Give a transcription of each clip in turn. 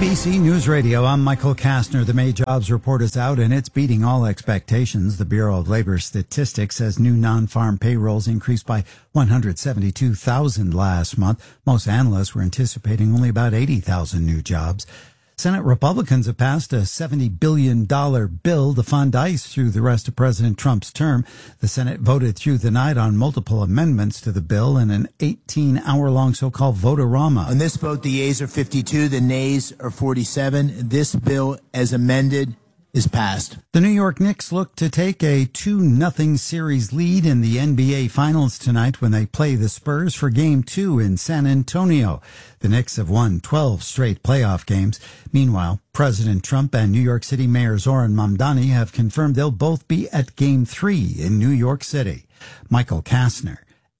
ABC News Radio, I'm Michael Kastner. The May jobs report is out and it's beating all expectations. The Bureau of Labor Statistics says new non-farm payrolls increased by 172,000 last month. Most analysts were anticipating only about 80,000 new jobs. Senate Republicans have passed a $70 billion bill to fund ICE through the rest of President Trump's term. The Senate voted through the night on multiple amendments to the bill in an 18-hour-long so-called vote-a-rama. On this vote, the yeas are 52, the nays are 47. This bill, as amended, is passed. The New York Knicks look to take a 2-0 series lead in the NBA Finals tonight when they play the Spurs for Game 2 in San Antonio. The Knicks have won 12 straight playoff games. Meanwhile, President Trump and New York City Mayor Zohran Mamdani have confirmed they'll both be at Game 3 in New York City. Michael Kastner,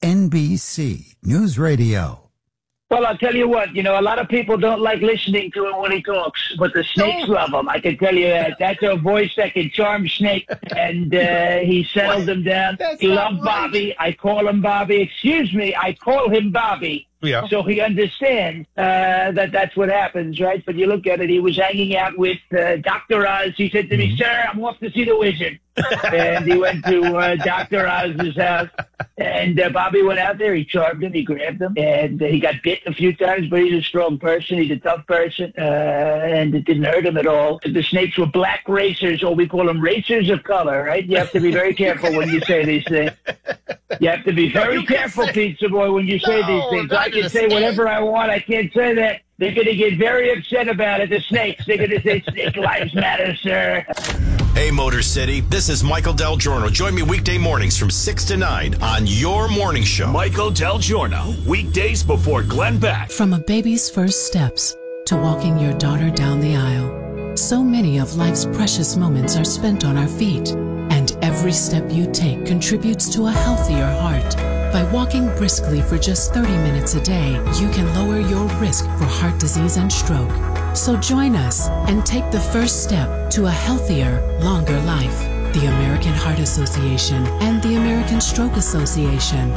NBC News Radio. Well, I'll tell you what, a lot of people don't like listening to him when he talks, but the snakes love him. I can tell you that. That's a voice that can charm snakes, and he settled them down. He loved Bobby. I call him Bobby. Excuse me, I call him Bobby. Yeah. So he understands that's what happens, right? But you look at it, he was hanging out with Dr. Oz. He said to me, "Sir, I'm off to see the wizard." And he went to Dr. Oz's house. And Bobby went out there. He charmed him. He grabbed him. And he got bit a few times, but he's a strong person. He's a tough person. And it didn't hurt him at all. The snakes were black racers, or we call them racers of color, right? You have to be very careful when you say these things. You have to be very careful, Pizza Boy, when you say these things. I can say whatever I want. I can't say that. They're going to get very upset about it, the snakes. They're going to say, "Snake lives matter, sir." Hey, Motor City, this is Michael Del Giorno. Join me weekday mornings from 6 to 9 on your morning show. Michael Del Giorno, weekdays before Glenn Beck. From a baby's first steps to walking your daughter down the aisle, so many of life's precious moments are spent on our feet. And every step you take contributes to a healthier heart. By walking briskly for just 30 minutes a day, you can lower your risk for heart disease and stroke. So join us and take the first step to a healthier, longer life. The American Heart Association and the American Stroke Association.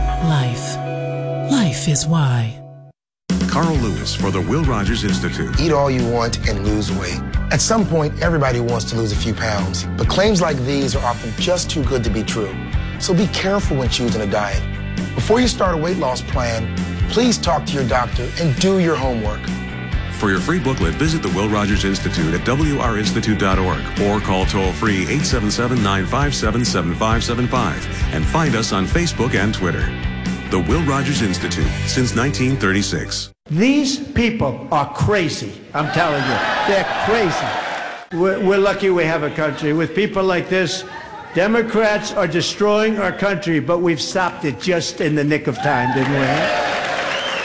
Life is why. Carl Lewis for the Will Rogers Institute. Eat all you want and lose weight. At some point, everybody wants to lose a few pounds, but claims like these are often just too good to be true. So be careful when choosing a diet. Before you start a weight loss plan, please talk to your doctor and do your homework. For your free booklet, visit the Will Rogers Institute at wrinstitute.org or call toll-free 877-957-7575 and find us on Facebook and Twitter. The Will Rogers Institute, since 1936. These people are crazy, I'm telling you. They're crazy. We're lucky we have a country. With people like this, Democrats are destroying our country, but we've stopped it just in the nick of time, didn't we?